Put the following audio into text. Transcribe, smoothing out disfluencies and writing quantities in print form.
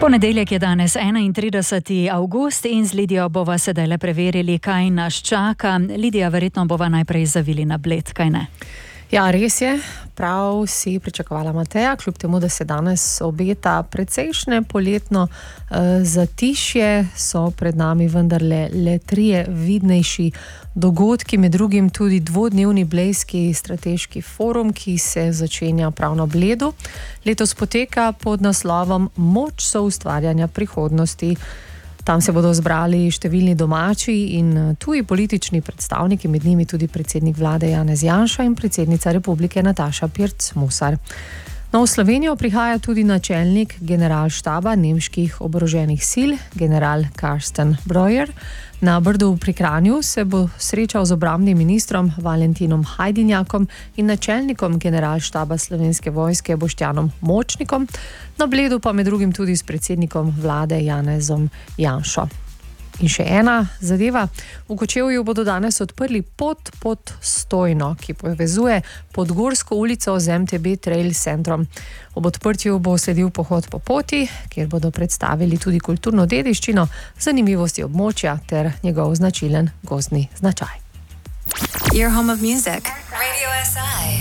Ponedeljek je danes 31. avgust in z Lidijo bova sedaj le preverili, kaj nas čaka. Lidija, verjetno bova najprej zavili na Bled, kaj ne? Ja, res je. Prav si pričakovala Mateja, kljub temu, da se danes obeta precejšnje poletno zatišje, so pred nami vendarle le trije vidnejši dogodki, med drugim tudi dvodnevni Blejski strateški forum, ki se začenja prav na Bledu. Letos poteka pod naslovom Moč soustvarjanja prihodnosti. Tam se bodo zbrali številni domači in tuji politični predstavniki, med njimi tudi predsednik vlade Janez Janša in predsednica republike Nataša Pirc Musar. No, v Slovenijo prihaja tudi načelnik generalštaba nemških oboroženih sil, general Carsten Breuer. Na Brdu pri Kranju se bo srečal z obrambnim ministrom Valentinom Hajdinjakom in načelnikom generalštaba Slovenske vojske Boštjanom Močnikom. Na Bledu pa med drugim tudi s predsednikom vlade Janezom Janšo. In še ena zadeva. V Kočevju bodo danes odprli pot pod Stojno, ki povezuje Podgorsko ulico z MTB Trail centrom. Ob odprtju bo sledil pohod po poti, kjer bodo predstavili tudi kulturno dediščino, zanimivosti območja ter njegov značilen gozdni značaj. Your home of music. Radio SI.